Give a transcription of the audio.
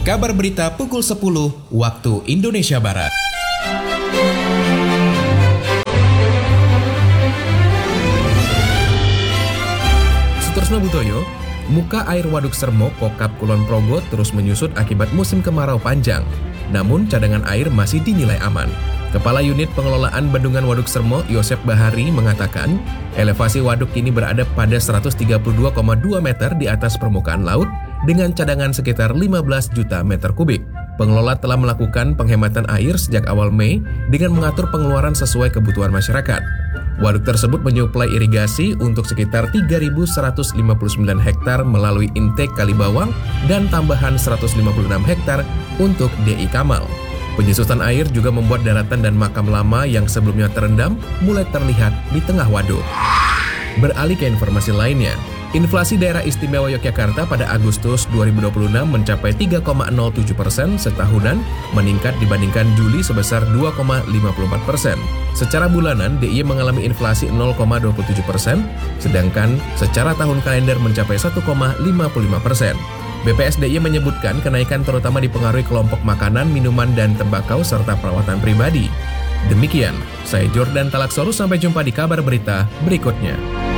Kabar berita pukul 10 waktu Indonesia Barat. Sutorsno Butoyo, muka air Waduk Sermo, Kokap Kulon Progo terus menyusut akibat musim kemarau panjang. Namun cadangan air masih dinilai aman. Kepala Unit Pengelolaan Bendungan Waduk Sermo, Yosep Bahari, mengatakan elevasi waduk kini berada pada 132,2 meter di atas permukaan laut dengan cadangan sekitar 15 juta meter kubik. Pengelola telah melakukan penghematan air sejak awal Mei dengan mengatur pengeluaran sesuai kebutuhan masyarakat. Waduk tersebut menyuplai irigasi untuk sekitar 3.159 hektar melalui intake Kalibawang dan tambahan 156 hektar untuk DI Kamal. Penyusutan air juga membuat daratan dan makam lama yang sebelumnya terendam mulai terlihat di tengah waduk. Beralih ke informasi lainnya, inflasi daerah istimewa Yogyakarta pada Agustus 2026 mencapai 3,07% setahunan, meningkat dibandingkan Juli sebesar 2,54%. Secara bulanan, DIY mengalami inflasi 0,27%, sedangkan secara tahun kalender mencapai 1,55%. BPS DIY menyebutkan kenaikan terutama dipengaruhi kelompok makanan, minuman, dan tembakau serta perawatan pribadi. Demikian, saya Jordan Talaksoru, sampai jumpa di kabar berita berikutnya.